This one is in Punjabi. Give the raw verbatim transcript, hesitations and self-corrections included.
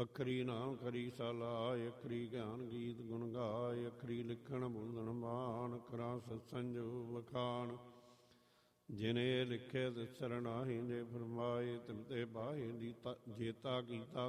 ਅਖਰੀ ਨਾਮ ਕਰੀ ਸਲਾਹ, ਅਖਰੀ ਗਿਆਨ ਗੀਤ ਗੁਣ ਗਾਏ, ਅਖਰੀ ਲਿਖਣ ਬੋਲਣ ਮਾਨ, ਕਰਾਂ ਸਤਸੰਜੋ ਵਖਾਣ। ਜਿਨੇ ਲਿਖੇ ਤਿਸ ਸਰਨਾਹੀ, ਜੇ ਫਰਮਾਏ ਤਿਮ ਤੇ ਬਾਹੇ, ਜੀਤਾ ਜੇਤਾ ਕੀਤਾ